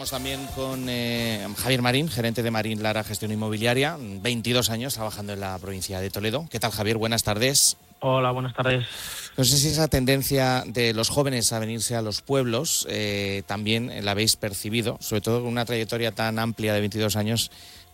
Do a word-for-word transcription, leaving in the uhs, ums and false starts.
Estamos también con eh, Javier Marín, gerente de Marín Lara Gestión Inmobiliaria, veintidós años trabajando en la provincia de Toledo. ¿Qué tal, Javier? Buenas tardes. Hola, buenas tardes. No sé si esa tendencia de los jóvenes a venirse a los pueblos eh, también la habéis percibido, sobre todo con una trayectoria tan amplia de veintidós años.